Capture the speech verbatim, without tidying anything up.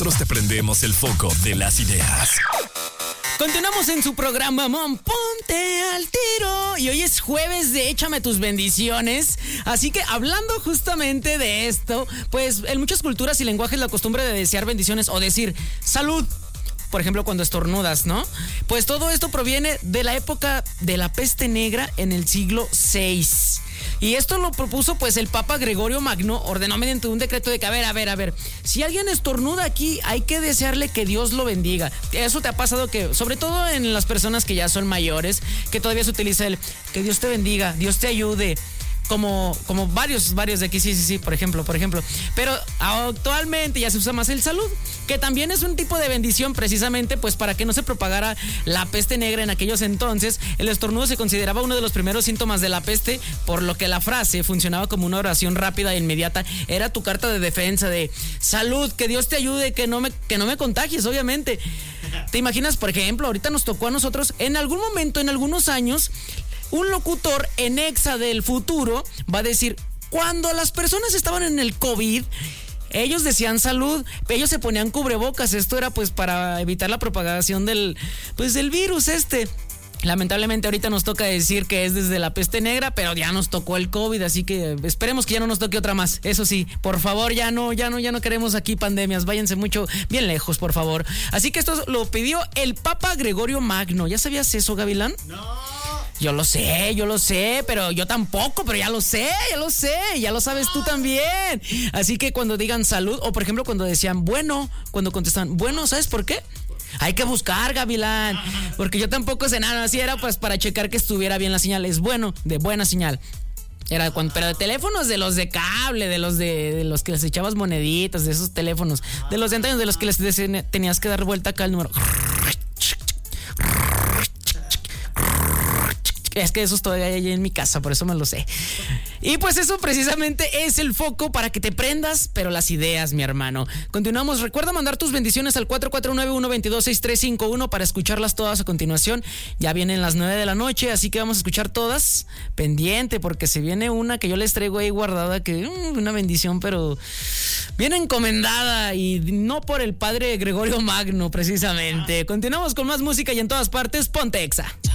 Nosotros te prendemos el foco de las ideas. Continuamos en su programa Mom, ponte al tiro. Y hoy es jueves de Échame tus bendiciones. Así que hablando justamente de esto, pues en muchas culturas y lenguajes la costumbre de desear bendiciones o decir salud, por ejemplo cuando estornudas, ¿no? Pues todo esto proviene de la época de la peste negra en el siglo sexto. Y esto lo propuso pues el Papa Gregorio Magno, ordenó mediante un decreto de que a ver, a ver, a ver, si alguien estornuda aquí, hay que desearle que Dios lo bendiga. Eso te ha pasado que, sobre todo en las personas que ya son mayores, que todavía se utiliza el que Dios te bendiga, Dios te ayude. Como, como varios, varios de aquí, sí, sí, sí, por ejemplo, por ejemplo. Pero actualmente ya se usa más el salud, que también es un tipo de bendición precisamente, pues para que no se propagara la peste negra en aquellos entonces. El estornudo se consideraba uno de los primeros síntomas de la peste, por lo que la frase funcionaba como una oración rápida e inmediata. Era tu carta de defensa de salud, que Dios te ayude, que no me, que no me contagies, obviamente. ¿Te imaginas, por ejemplo, ahorita nos tocó a nosotros, en algún momento, en algunos años, un locutor en Exa del futuro va a decir, cuando las personas estaban en el COVID, ellos decían salud, ellos se ponían cubrebocas, esto era pues para evitar la propagación del, pues del virus este. Lamentablemente ahorita nos toca decir que es desde la peste negra, pero ya nos tocó el COVID, así que esperemos que ya no nos toque otra más. Eso sí, por favor, ya no, ya no, ya no queremos aquí pandemias, váyanse mucho, bien lejos, por favor. Así que esto lo pidió el Papa Gregorio Magno. ¿Ya sabías eso, Gavilán? No. Yo lo sé, yo lo sé, pero yo tampoco, pero ya lo sé, ya lo sé, ya lo sabes tú también. Así que cuando digan salud, o por ejemplo cuando decían bueno, cuando contestan bueno, ¿sabes por qué? Hay que buscar, Gavilán, porque yo tampoco sé nada, así era pues para checar que estuviera bien la señal, es bueno, de buena señal. Era cuando, pero de teléfonos de los de cable, de los de, de los que les echabas moneditas, de esos teléfonos, de los de antaño, de los que les tenías que dar vuelta acá al número. Es que esos todavía hay en mi casa, por eso me lo sé. Y pues eso precisamente es el foco para que te prendas, pero las ideas, mi hermano. Continuamos. Recuerda mandar tus bendiciones al cuatro cuatro nueve, uno dos dos, seis tres cinco uno para escucharlas todas a continuación. Ya vienen las nueve de la noche, así que vamos a escuchar todas. Pendiente, porque se viene una que yo les traigo ahí guardada, que um, una bendición, pero bien encomendada, y no por el padre Gregorio Magno, precisamente. Continuamos con más música y en todas partes, ponte Exa.